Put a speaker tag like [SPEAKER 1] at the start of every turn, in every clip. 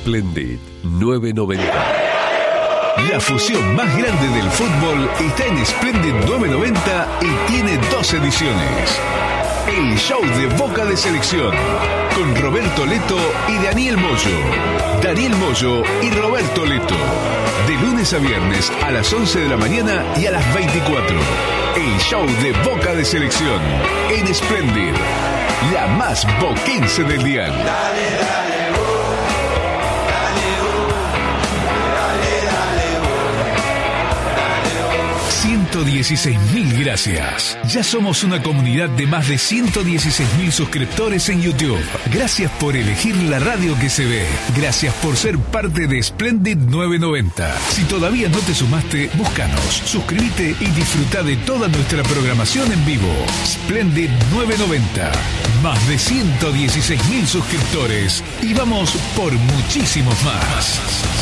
[SPEAKER 1] Splendid 990.
[SPEAKER 2] La fusión más grande del fútbol está en Splendid 990 y tiene 2 ediciones. El show de Boca de Selección, con Roberto Leto y Daniel Moyo. Daniel Moyo y Roberto Leto. De lunes a viernes a las 11 de la mañana y a las 24. El show de Boca de Selección en Splendid, la más boquense del dial. Dale. 116.000 gracias. Ya somos una comunidad de más de 116.000 suscriptores en YouTube. Gracias por elegir la radio que se ve. Gracias por ser parte de Splendid 990. Si todavía no te sumaste, búscanos, suscríbete y disfruta de toda nuestra programación en vivo. Splendid 990. Más de 116.000 suscriptores. Y vamos por muchísimos más.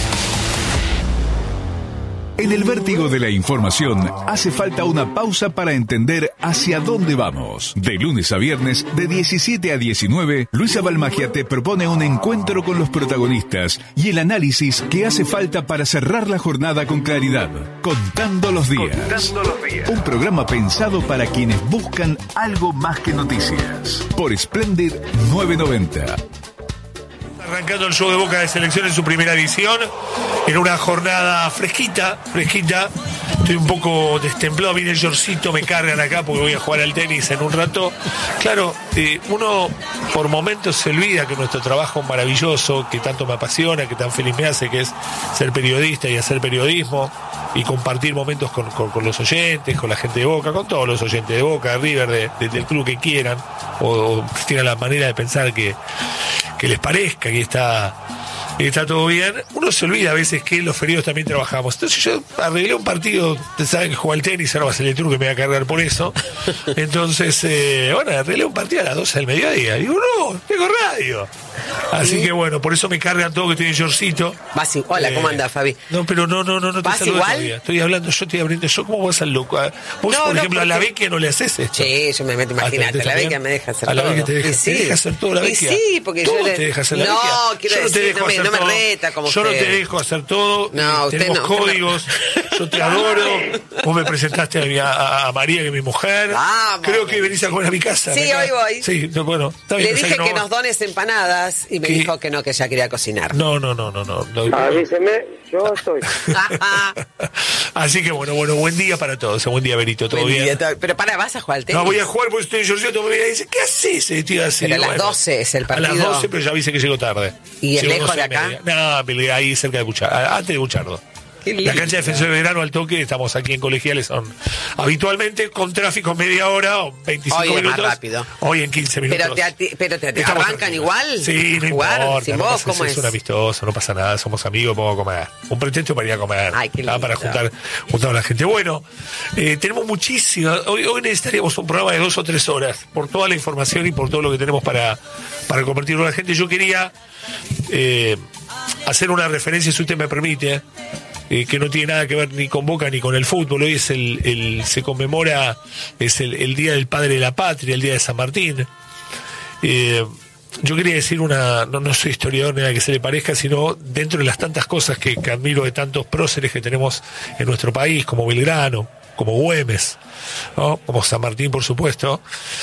[SPEAKER 2] En el vértigo de la información, hace falta una pausa para entender hacia dónde vamos. De lunes a viernes, de 17 a 19, Luisa Balmagia te propone un encuentro con los protagonistas y el análisis que hace falta para cerrar la jornada con claridad. Contando los días. Un programa pensado para quienes buscan algo más que noticias. Por Splendid 990.
[SPEAKER 3] Arrancando el show de Boca de Selección en su primera edición, en una jornada fresquita. Estoy un poco destemplado, viene el shortcito, me cargan acá porque voy a jugar al tenis en un rato. Claro, uno por momentos se olvida que nuestro trabajo maravilloso, que tanto me apasiona, que tan feliz me hace, que es ser periodista y hacer periodismo y compartir momentos con los oyentes, con la gente de Boca, con todos los oyentes de Boca, de River, del club que quieran, o tienen la manera de pensar que les parezca que está todo bien. Uno se olvida a veces que los feriados también trabajamos. Entonces yo arreglé un partido, ustedes saben que juega al tenis, ahora va a ser el truco que me voy a cargar por eso. Entonces, arreglé un partido a las 12 del mediodía. Digo, no, tengo radio. Así que bueno, por eso me cargan todo, que estoy en shortcito.
[SPEAKER 4] Vas igual. Hola, ¿cómo andás, Fabi?
[SPEAKER 3] No, pero no te
[SPEAKER 4] ¿vas
[SPEAKER 3] saludo
[SPEAKER 4] igual?
[SPEAKER 3] todavía. Estoy hablando, yo estoy abriendo yo. ¿Cómo vas al loco? Vos, por ejemplo, a la Vecchia no le haces esto.
[SPEAKER 4] Sí, yo me meto, imagínate, la Vecchia me deja hacer todo.
[SPEAKER 3] A la Vecchia te deja hacer todo, la Vecchia.
[SPEAKER 4] Sí, porque
[SPEAKER 3] todo
[SPEAKER 4] yo
[SPEAKER 3] te deja hacer la Vecchia.
[SPEAKER 4] No, quiero decir, no me reta como
[SPEAKER 3] yo
[SPEAKER 4] usted.
[SPEAKER 3] No te dejo hacer todo.
[SPEAKER 4] No, usted
[SPEAKER 3] tenemos
[SPEAKER 4] no.
[SPEAKER 3] códigos. Yo te adoro. Vos me presentaste a María, que es mi mujer. Creo que venís a comer a mi casa.
[SPEAKER 4] Sí, hoy voy.
[SPEAKER 3] Sí, bueno, está bien.
[SPEAKER 4] Le dije que nos dones empanadas y me dijo que no, que ya quería cocinar.
[SPEAKER 3] No.
[SPEAKER 5] Avíseme, yo estoy.
[SPEAKER 3] Así que bueno, buen día para todos. Buen día, Benito, ¿todo bien?
[SPEAKER 4] Pero ¿vas a jugar al tenis?
[SPEAKER 3] No, voy a jugar porque estoy en shortcito. Me dice, ¿qué haces? Estoy así.
[SPEAKER 4] Pero a las 12 es el partido.
[SPEAKER 3] A las 12, pero ya avisé que llego tarde.
[SPEAKER 4] ¿Y es
[SPEAKER 3] llego
[SPEAKER 4] lejos de acá?
[SPEAKER 3] No, pero ahí cerca de Buchardo, antes de Buchardo. La cancha de Defensor de Verano al toque, estamos aquí en Colegiales, son habitualmente con tráfico media hora o 25
[SPEAKER 4] hoy
[SPEAKER 3] minutos.
[SPEAKER 4] Hoy más rápido.
[SPEAKER 3] Hoy en 15 minutos.
[SPEAKER 4] Pero te arrancan igual.
[SPEAKER 3] Sí, no
[SPEAKER 4] jugar
[SPEAKER 3] importa.
[SPEAKER 4] sin vos, ¿cómo es?
[SPEAKER 3] Es un amistoso, no pasa nada, somos amigos, podemos comer. Un pretexto para ir a comer.
[SPEAKER 4] Ay, qué lindo.
[SPEAKER 3] Para juntar a la gente. Bueno, tenemos muchísima. Hoy necesitaríamos un programa de 2 o 3 horas, por toda la información y por todo lo que tenemos para compartirlo a la gente. Yo quería hacer una referencia, si usted me permite, que no tiene nada que ver ni con Boca ni con el fútbol. Hoy es se conmemora, es el Día del Padre de la Patria, el Día de San Martín. Yo quería decir no soy historiador ni nada que se le parezca, sino dentro de las tantas cosas que admiro de tantos próceres que tenemos en nuestro país, como Belgrano, como Güemes, ¿no? Como San Martín, por supuesto.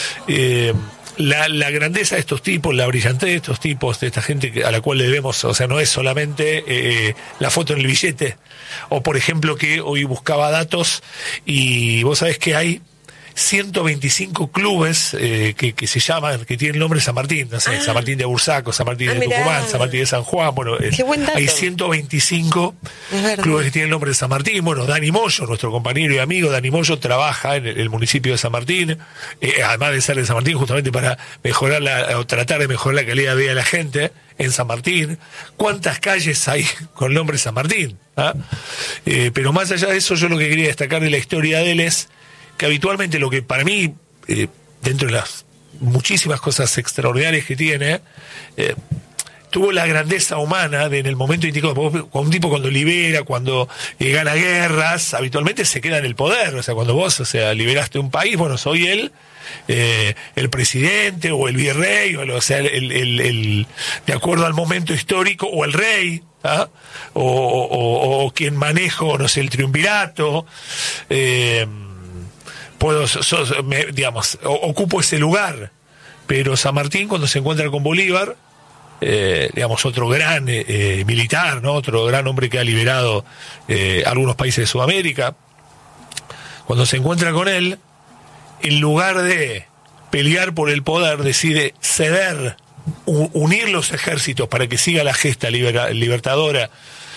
[SPEAKER 3] La grandeza de estos tipos, la brillantez de estos tipos, de esta gente a la cual le debemos, o sea, no es solamente la foto en el billete, o por ejemplo que hoy buscaba datos y vos sabés que hay 125 clubes que se llaman, que tienen el nombre de San Martín, no sé, San Martín de Bursaco, San Martín de Tucumán, San Martín de San Juan, bueno, hay 125 clubes que tienen el nombre de San Martín. Bueno, Dani Moyo, nuestro compañero y amigo Dani Moyo, trabaja en el municipio de San Martín, además de ser de San Martín, justamente para mejorar o tratar de mejorar la calidad de vida de la gente en San Martín. ¿Cuántas calles hay con el nombre de San Martín? Pero más allá de eso, yo lo que quería destacar de la historia de él es que habitualmente lo que para mí, dentro de las muchísimas cosas extraordinarias que tiene, tuvo la grandeza humana de en el momento indicado. Un tipo cuando libera, cuando gana guerras, habitualmente se queda en el poder. O sea, cuando vos, liberaste un país, bueno, soy él, el presidente o el virrey, o sea, el de acuerdo al momento histórico, o el rey, ¿ah? o quien manejo, no sé, el triunvirato, ocupo ese lugar. Pero San Martín, cuando se encuentra con Bolívar, otro gran militar, ¿no? Otro gran hombre que ha liberado algunos países de Sudamérica, cuando se encuentra con él, en lugar de pelear por el poder, decide ceder, unir los ejércitos para que siga la gesta libertadora,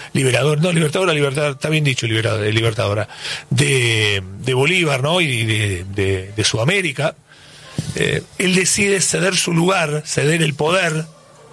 [SPEAKER 3] está bien dicho, libertadora, de Bolívar, ¿no? Y de Sudamérica. Él decide ceder su lugar, ceder el poder,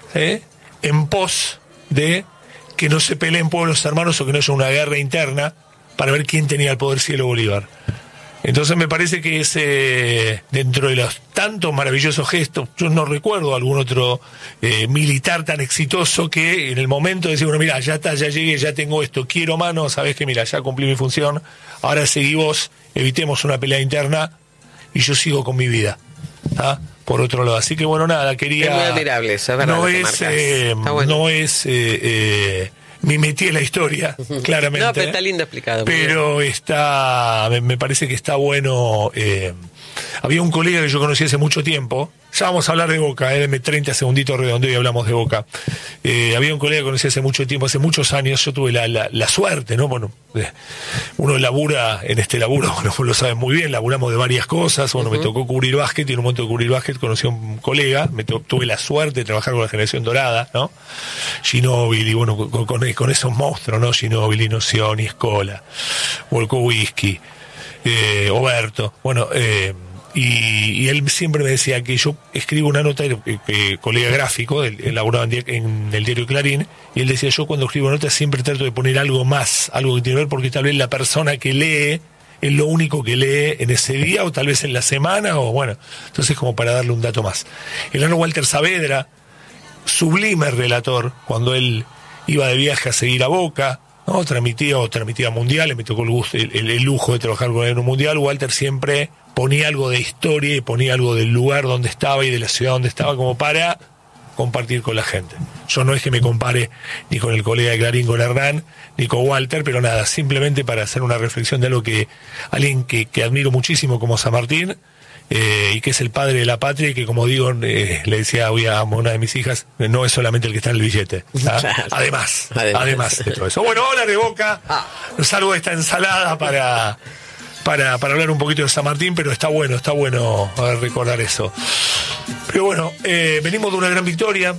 [SPEAKER 3] en pos de que no se peleen pueblos hermanos o que no haya una guerra interna para ver quién tenía el poder, si él o Bolívar. Entonces me parece que ese, dentro de los tantos maravillosos gestos, yo no recuerdo algún otro militar tan exitoso que en el momento de decir, bueno, mira, ya está, ya llegué, ya tengo esto, quiero mano, sabés que mira, ya cumplí mi función, ahora seguí vos, evitemos una pelea interna y yo sigo con mi vida. ¿Ah? Por otro lado, así que bueno, nada, quería...
[SPEAKER 4] Es muy admirable eso, es verdad.
[SPEAKER 3] No es me metí en la historia, claramente.
[SPEAKER 4] No, pero está lindo explicado.
[SPEAKER 3] Pero me parece que está bueno. Había un colega que yo conocí hace mucho tiempo. Ya vamos a hablar de Boca, deme 30 segunditos redondeo y hablamos de Boca. Había un colega que conocí hace mucho tiempo, hace muchos años. Yo tuve la suerte, ¿no? Bueno, uno labura en este laburo, bueno, lo saben muy bien, laburamos de varias cosas. Bueno, me tocó cubrir básquet y en un momento de cubrir básquet conocí a un colega, tuve la suerte de trabajar con la generación dorada, ¿no? Ginóbili, bueno, con esos monstruos, ¿no? Ginóbili, Nocioni, Scola, Wolkowski, Oberto, bueno, y él siempre me decía que yo escribo una nota, colega gráfico, él laburaba en el diario Clarín, y él decía, yo cuando escribo notas siempre trato de poner algo más, algo que tiene que ver, porque tal vez la persona que lee es lo único que lee en ese día, o tal vez en la semana, o bueno, entonces como para darle un dato más. El hermano Walter Saavedra, sublime relator, cuando él iba de viaje a seguir a Boca, ¿no? Transmitía mundiales, me tocó el lujo de trabajar con él en un mundial. Walter siempre ponía algo de historia y ponía algo del lugar donde estaba y de la ciudad donde estaba, como para compartir con la gente. Yo no es que me compare ni con el colega de Clarín, con Hernán, ni con Walter, pero nada, simplemente para hacer una reflexión de algo que alguien que admiro muchísimo como San Martín, y que es el padre de la patria, y que, como digo, le decía hoy a una de mis hijas, no es solamente el que está en el billete, ¿ah? Además de todo eso. Bueno, hola de Boca, salgo de esta ensalada para hablar un poquito de San Martín, pero está bueno recordar eso. Pero bueno, venimos de una gran victoria,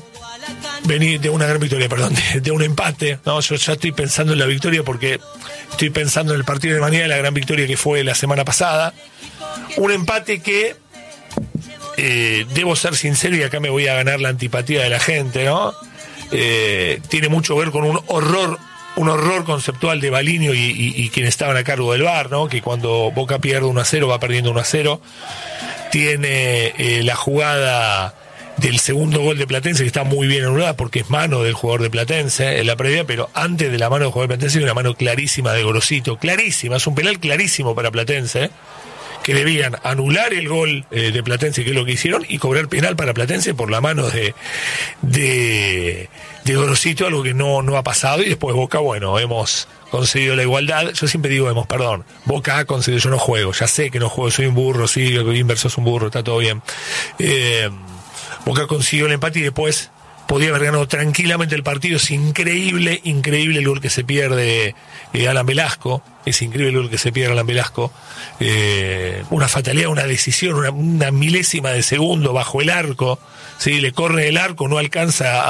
[SPEAKER 3] de un empate, ¿no? Yo ya estoy pensando en la victoria porque estoy pensando en el partido de mañana, la gran victoria que fue la semana pasada. Un empate que, debo ser sincero, y acá me voy a ganar la antipatía de la gente, ¿no? Tiene mucho que ver con un horror conceptual de Balinio y quienes estaban a cargo del VAR, ¿no? Que cuando Boca pierde 1-0, va perdiendo 1-0. Tiene la jugada del segundo gol de Platense, que está muy bien anulada porque es mano del jugador de Platense en la previa, pero antes de la mano del jugador de Platense hay una mano clarísima de Gorosito, clarísima, es un penal clarísimo para Platense, que debían anular el gol de Platense, que es lo que hicieron, y cobrar penal para Platense por la mano de Gorosito, algo que no ha pasado. Y después Boca, bueno, hemos conseguido la igualdad. Yo siempre digo, Boca ha conseguido, yo no juego, ya sé que no juego, soy un burro, sí, Inverso es un burro, está todo bien. Boca consiguió el empate y después podía haber ganado tranquilamente el partido. Es increíble el gol que se pierde Alan Velasco. Es increíble el gol que se pierde Alan Velasco. Una fatalidad, una decisión, una milésima de segundo bajo el arco. ¿Sí? Le corre el arco, no alcanza